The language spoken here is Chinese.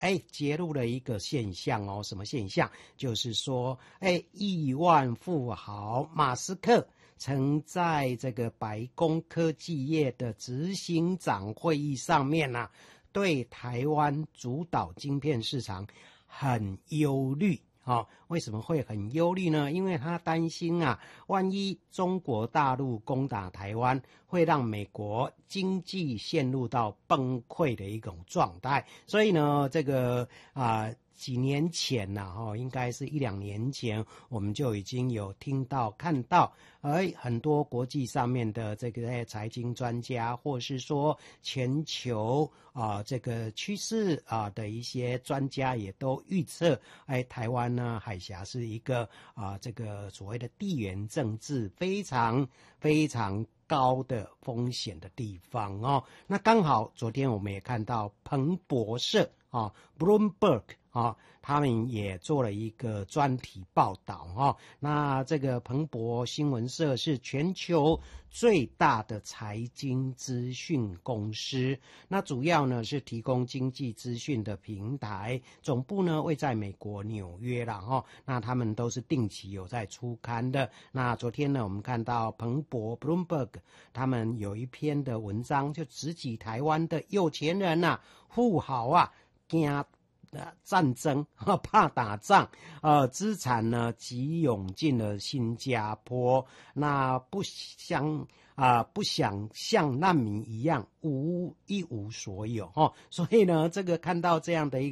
揭露了一个现象哦，什么现象？就是说，亿万富豪马斯克曾在这个白宫科技业的执行长会议上面啊，对台湾主导晶片市场很忧虑。为什么会很忧虑呢？因为他担心啊，万一中国大陆攻打台湾，会让美国经济陷入到崩溃的一种状态。所以呢，这个几年前应该是1-2年前，我们就已经有听到看到，很多国际上面的这个财经专家，或是说全球这个趋势的一些专家也都预测，台湾呢海峡是一个这个所谓的地缘政治非常非常高的风险的地方哦。那刚好昨天我们也看到彭博社Bloomberg 他们也做了一个专题报道那这个彭博新闻社是全球最大的财经资讯公司，那主要呢是提供经济资讯的平台，总部呢位在美国纽约啦那他们都是定期有在出刊的。那昨天呢我们看到彭博 Bloomberg 他们有一篇的文章，就直击台湾的有钱人富豪怕战争怕打仗资产呢急涌进了新加坡，那不想像难民一样一无所有所以呢这个看到这样的一个